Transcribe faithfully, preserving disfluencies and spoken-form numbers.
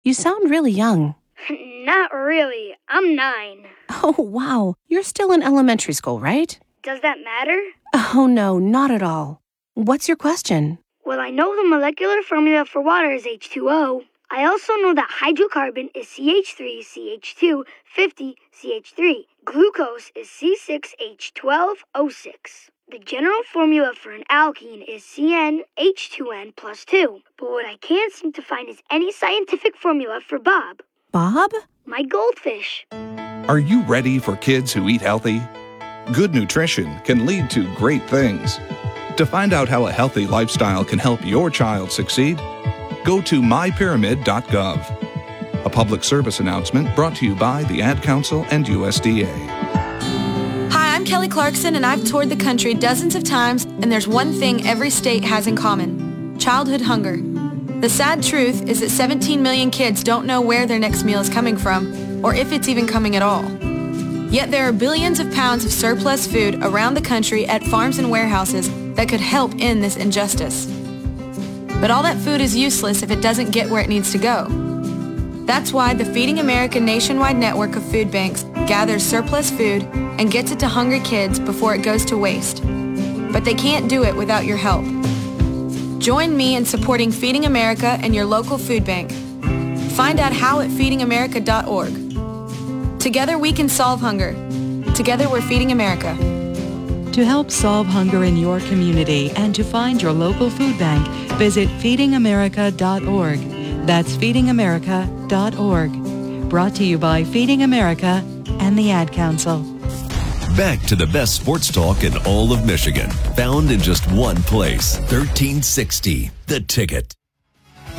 You sound really young. Not really. I'm nine. Oh, wow. You're still in elementary school, right? Does that matter? Oh, no, not at all. What's your question? Well, I know the molecular formula for water is H two O. I also know that hydrocarbon is C H three C H two fifty C H three. Glucose is C six H twelve O six. The general formula for an alkene is C N H two N plus two. But what I can't seem to find is any scientific formula for Bob. Bob? My goldfish. Are you ready for kids who eat healthy? Good nutrition can lead to great things. To find out how a healthy lifestyle can help your child succeed, go to my pyramid dot gov. A public service announcement brought to you by the Ad Council and U S D A. Hi, I'm Kelly Clarkson, and I've toured the country dozens of times, and there's one thing every state has in common: childhood hunger. The sad truth is that seventeen million kids don't know where their next meal is coming from, or if it's even coming at all. Yet there are billions of pounds of surplus food around the country at farms and warehouses that could help end this injustice. But all that food is useless if it doesn't get where it needs to go. That's why the Feeding America nationwide network of food banks gathers surplus food and gets it to hungry kids before it goes to waste. But they can't do it without your help. Join me in supporting Feeding America and your local food bank. Find out how at feeding america dot org. Together we can solve hunger. Together we're Feeding America. To help solve hunger in your community and to find your local food bank, visit feeding america dot org. That's feeding america dot org. Brought to you by Feeding America and the Ad Council. Back to the best sports talk in all of Michigan, found in just one place. thirteen sixty The Ticket.